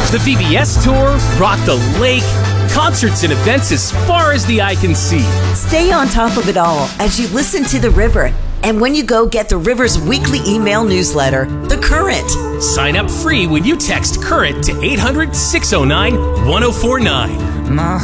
The VBS Tour, Rock the Lake, concerts and events as far as the eye can see. Stay on top of it all as you listen to The River. And when you go get The River's weekly email newsletter, The Current. Sign up free when you text CURRENT to 800-609-1049. My